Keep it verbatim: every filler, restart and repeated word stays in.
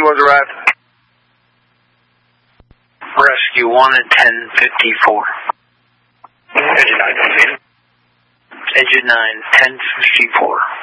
was arrived. Rescue one at ten fifty-four. Engine nine, Engine nine, ten fifty-four.